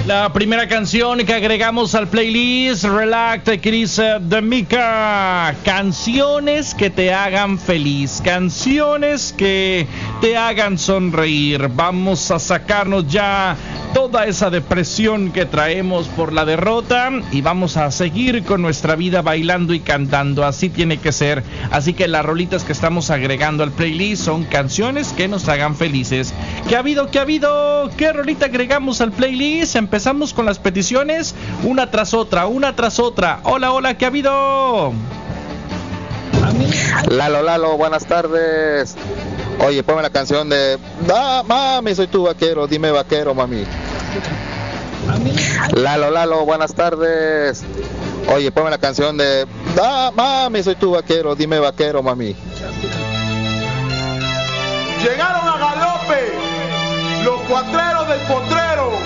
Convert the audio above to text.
La primera canción que agregamos al playlist, Relax de Chris de Mika. Canciones que te hagan feliz, canciones que te hagan sonreír. Vamos a sacarnos ya toda esa depresión que traemos por la derrota y vamos a seguir con nuestra vida bailando y cantando. Así tiene que ser. Así que las rolitas que estamos agregando al playlist son canciones que nos hagan felices. ¿Qué ha habido? ¿Qué ha habido? ¿Qué rolita agregamos al playlist? Empezamos con las peticiones, una tras otra, una tras otra. Hola, hola, ¿qué ha habido? Lalo, buenas tardes. Oye, ponme la canción de mami, soy tu vaquero, dime vaquero, mami. Lalo, buenas tardes. Oye, ponme la canción de mami, soy tu vaquero, dime vaquero, mami. Llegaron a galope los cuatreros del potrero.